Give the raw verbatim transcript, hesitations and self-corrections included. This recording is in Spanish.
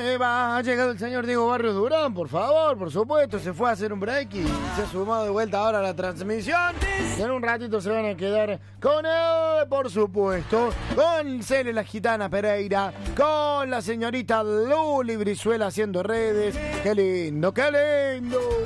nueva. Ha llegado el señor Diego Barrios Durán, por favor, por supuesto. Se fue a hacer un break y se ha sumado de vuelta ahora a la transmisión. Y en un ratito se van a quedar con él, por supuesto, con Cele la Gitana Pereira, con la señorita Luli Brizuela haciendo redes. ¡Qué lindo, qué lindo!